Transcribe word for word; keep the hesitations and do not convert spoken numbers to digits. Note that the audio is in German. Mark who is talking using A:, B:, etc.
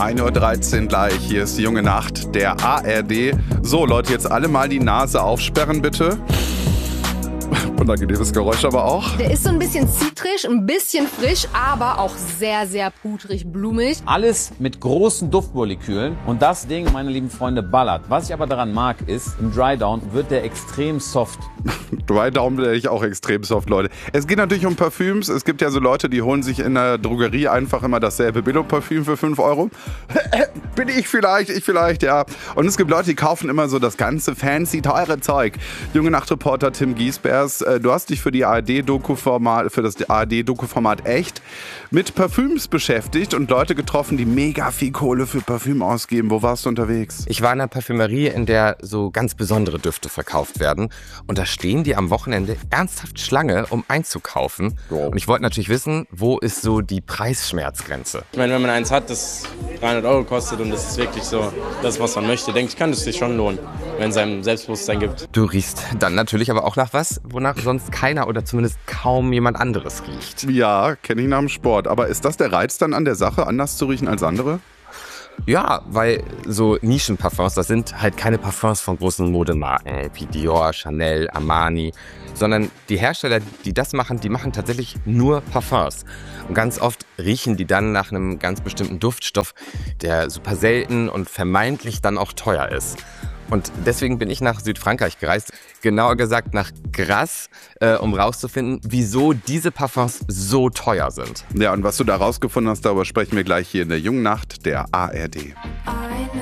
A: ein Uhr dreizehn gleich, hier ist die junge Nacht der A R D. So Leute, jetzt alle mal die Nase aufsperren bitte. Unangenehmes Geräusch aber auch.
B: Der ist so ein bisschen zitrisch, ein bisschen frisch, aber auch sehr, sehr pudrig, blumig.
C: Alles mit großen Duftmolekülen und das Ding, meine lieben Freunde, ballert. Was ich aber daran mag, ist, im Dry Down wird der extrem soft.
A: Dry Down bin ich auch extrem soft, Leute. Es geht natürlich um Parfüms. Es gibt ja so Leute, die holen sich in der Drogerie einfach immer dasselbe Billo-Parfüm für fünf Euro. Bin ich vielleicht, ich vielleicht, ja. Und es gibt Leute, die kaufen immer so das ganze fancy, teure Zeug. Junge Nachtreporter Tim Giesbers, äh, du hast dich für die A R D-Doku-Format, für das A R D-Doku-Format Echt mit Parfüms beschäftigt und Leute getroffen, die mega viel Kohle für Parfüm ausgeben. Wo warst du unterwegs?
D: Ich war in einer Parfümerie, in der so ganz besondere Düfte verkauft werden. Und da stehen die am Wochenende ernsthaft Schlange, um einzukaufen.
A: Wow.
D: Und ich wollte natürlich wissen, wo ist so die Preisschmerzgrenze?
E: Ich meine, wenn man eins hat, das dreihundert Euro kostet und das ist wirklich so das, was man möchte, denke ich, kann es sich schon lohnen, wenn es einem Selbstbewusstsein gibt.
D: Du riechst dann natürlich aber auch nach was, wonach sonst keiner oder zumindest kaum jemand anderes riecht.
A: Ja, kenne ich nach dem Sport. Aber ist das der Reiz dann an der Sache, anders zu riechen als andere?
D: Ja, weil so Nischenparfums, das sind halt keine Parfums von großen Modemarken wie Dior, Chanel, Armani, sondern die Hersteller, die das machen, die machen tatsächlich nur Parfums. Und ganz oft riechen die dann nach einem ganz bestimmten Duftstoff, der super selten und vermeintlich dann auch teuer ist. Und deswegen bin ich nach Südfrankreich gereist, genauer gesagt nach Grasse, äh, um rauszufinden, wieso diese Parfums so teuer sind.
A: Ja, und was du da rausgefunden hast, darüber sprechen wir gleich hier in der jungen Nacht der A R D.